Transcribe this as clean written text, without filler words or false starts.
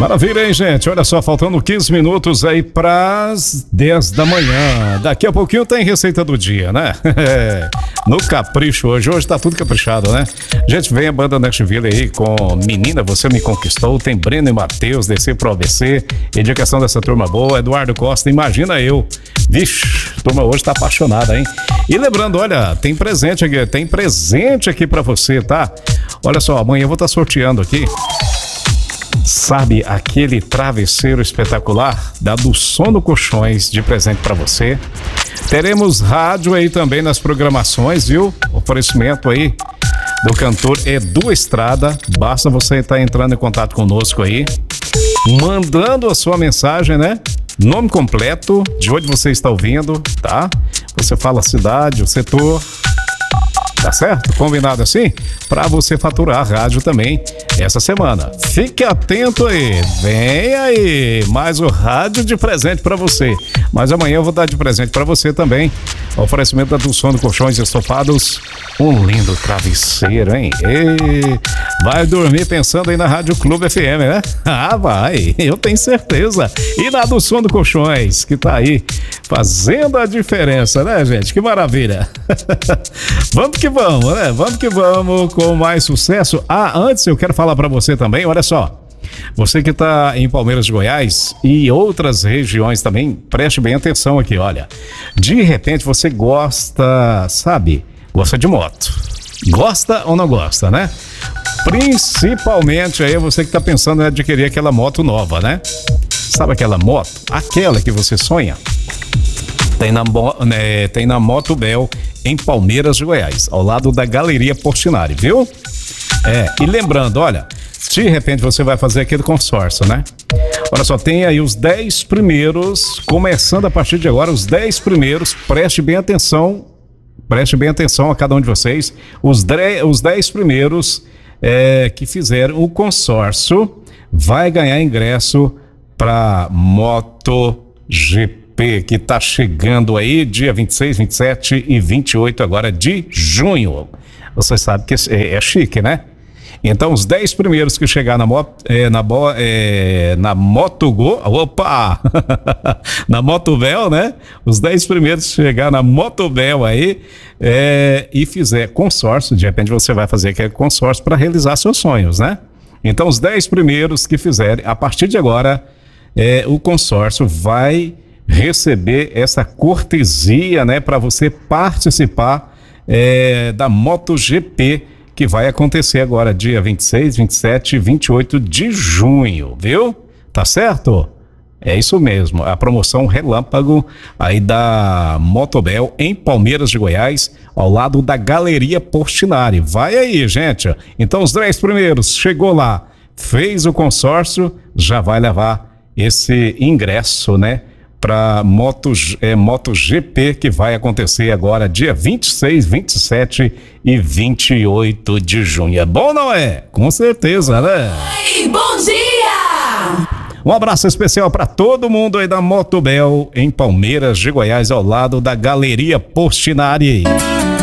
Maravilha, hein, gente? Olha só, faltando 15 minutos aí para as 10 da manhã. Daqui a pouquinho tem receita do dia, né? No capricho hoje tá tudo caprichado, né? Gente, vem a banda Nashville aí com Menina, Você Me Conquistou. Tem Breno e Matheus, Descer pro ABC. Indicação dessa turma boa, Eduardo Costa, Imagina Eu. Vixe, a turma hoje tá apaixonada, hein? E lembrando, olha, tem presente aqui pra você, tá? Olha só, amanhã eu vou estar sorteando aqui. Sabe aquele travesseiro espetacular? Da do Sono Colchões de presente para você. Teremos rádio aí também nas programações, viu? Oferecimento aí do cantor Edu Estrada. Basta você estar entrando em contato conosco aí, mandando a sua mensagem, né? Nome completo, de onde você está ouvindo, tá? Você fala a cidade, o setor. Tá certo? Combinado assim? Pra você faturar a rádio também essa semana. Fique atento aí. Vem aí mais o rádio de presente pra você. Mas amanhã eu vou dar de presente pra você também. Oferecimento da do Sono Colchões e Estofados. Um lindo travesseiro, hein? E vai dormir pensando aí na Rádio Clube FM, né? Ah, vai. Eu tenho certeza. E na do Sono Colchões, que tá aí fazendo a diferença, né, gente? Que maravilha. Vamos que vamos, né? Vamos que vamos com mais sucesso. Ah, antes eu quero falar pra você também, olha só. Você que tá em Palmeiras de Goiás e outras regiões também, preste bem atenção aqui, olha. De repente você gosta, sabe? Gosta de moto. Gosta ou não gosta, né? Principalmente aí você que tá pensando em adquirir aquela moto nova, né? Sabe aquela moto? Aquela que você sonha? Tem na Moto Bel, em Palmeiras de Goiás, ao lado da Galeria Portinari, viu? E lembrando, olha, de repente você vai fazer aquele consórcio, né? Olha só, tem aí os 10 primeiros, começando a partir de agora, os 10 primeiros, preste bem atenção a cada um de vocês, os 10 primeiros que fizeram o consórcio vai ganhar ingresso para MotoGP, que tá chegando aí dia 26, 27 e 28 agora de junho. Você sabe que é chique, né? Então, os 10 primeiros que chegar na Motogol, opa! Na Motobel, né? Os 10 primeiros que chegar na Motobel aí e fizer consórcio, de repente você vai fazer aquele consórcio para realizar seus sonhos, né? Então, os 10 primeiros que fizerem, a partir de agora, o consórcio vai receber essa cortesia, né? Para você participar da MotoGP, que vai acontecer agora dia 26, 27 e 28 de junho, viu? Tá certo? É isso mesmo, a promoção relâmpago aí da Motobel em Palmeiras de Goiás, ao lado da Galeria Portinari. Vai aí, gente. Então os 10 primeiros, chegou lá, fez o consórcio, já vai levar esse ingresso, né? Para MotoGP, que vai acontecer agora dia 26, 27 e 28 de junho. É bom, não é? Com certeza, né? Oi, bom dia! Um abraço especial para todo mundo aí da Motobel em Palmeiras de Goiás, ao lado da Galeria Portinari.